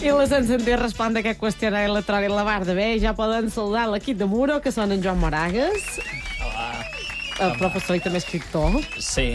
I la Sensentia respon d'aquest qüestionari electrònic la Barda. Bé, ja poden saludar l'equip de Muro, que són en Joan Moragues, el professor i també escriptor. Sí,